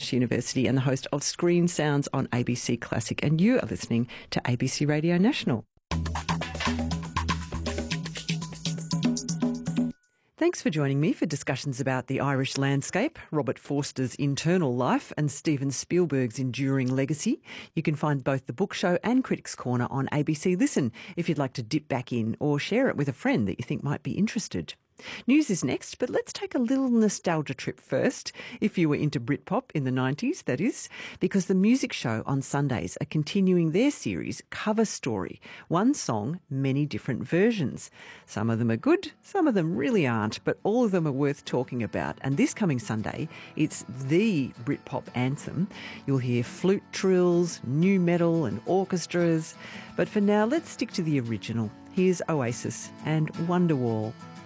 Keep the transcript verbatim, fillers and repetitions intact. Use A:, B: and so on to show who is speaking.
A: Monash University and the host of Screen Sounds on A B C Classic, and you are listening to A B C Radio National. Thanks for joining me for discussions about the Irish landscape, Robert Forster's internal life and Steven Spielberg's enduring legacy. You can find both the Book Show and Critics Corner on A B C Listen if you'd like to dip back in or share it with a friend that you think might be interested. News is next, but let's take a little nostalgia trip first, if you were into Britpop in the nineties, that is, because the Music Show on Sundays are continuing their series, Cover Story, one song, many different versions. Some of them are good, some of them really aren't, but all of them are worth talking about. And this coming Sunday, it's the Britpop anthem. You'll hear flute trills, new metal and orchestras. But for now, let's stick to the original. Here's Oasis and Wonderwall.